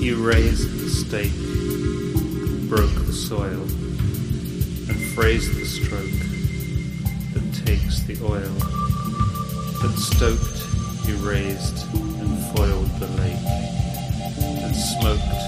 You raised the stake, broke the soil, and phrased the stroke that takes the oil. That stoked, you raised and foiled the lake, and smoked